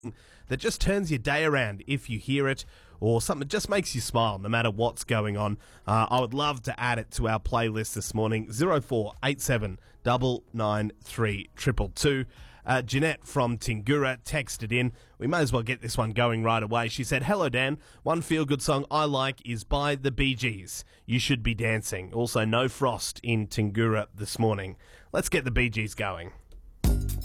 that just turns your day around if you hear it, or something that just makes you smile no matter what's going on. I would love to add it to our playlist this morning. 0487 993 222. Jeanette from Tingura texted in. We may as well get this one going right away. She said, "Hello, Dan. One feel-good song I like is by the Bee Gees. You Should Be Dancing." Also, no frost in Tingura this morning. Let's get the Bee Gees going.